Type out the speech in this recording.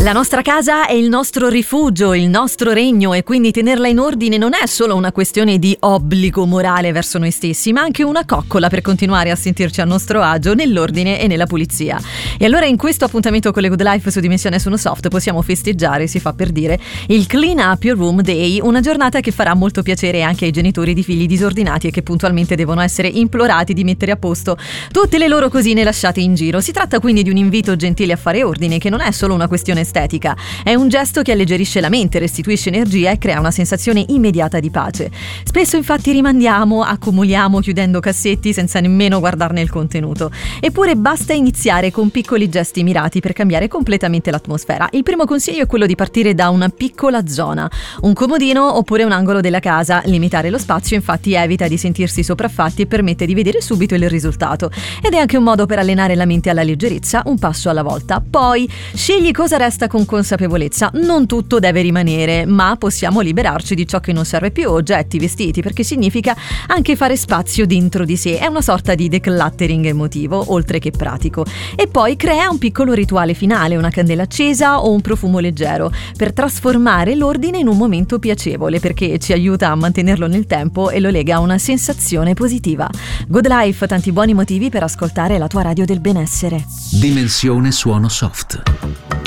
La nostra casa è il nostro rifugio, il nostro regno, e quindi tenerla in ordine non è solo una questione di obbligo morale verso noi stessi, ma anche una coccola per continuare a sentirci a nostro agio nell'ordine e nella pulizia. E allora in questo appuntamento con le Good Life su Dimensione Sonosoft possiamo festeggiare, si fa per dire, il Clean Up Your Room Day, una giornata che farà molto piacere anche ai genitori di figli disordinati e che puntualmente devono essere implorati di mettere a posto tutte le loro cosine lasciate in giro. Si tratta quindi di un invito gentile a fare ordine, che non è solo una questione estetica, è un gesto che alleggerisce la mente, restituisce energia e crea una sensazione immediata di pace. Spesso infatti rimandiamo, accumuliamo chiudendo cassetti senza nemmeno guardarne il contenuto. Eppure basta iniziare con piccoli gesti mirati per cambiare completamente l'atmosfera. Il primo consiglio è quello di partire da una piccola zona, un comodino oppure un angolo della casa. Limitare lo spazio infatti evita di sentirsi sopraffatti e permette di vedere subito il risultato, ed è anche un modo per allenare la mente alla leggerezza, un passo alla volta. Poi scegli cosa resta con consapevolezza. Non tutto deve rimanere, ma possiamo liberarci di ciò che non serve più, oggetti, vestiti, perché significa anche fare spazio dentro di sé. È una sorta di decluttering emotivo, oltre che pratico. E poi crea un piccolo rituale finale, una candela accesa o un profumo leggero, per trasformare l'ordine in un momento piacevole, perché ci aiuta a mantenerlo nel tempo e lo lega a una sensazione positiva. Good Life, tanti buoni motivi per ascoltare la tua radio del benessere. Dimensione Suono Soft.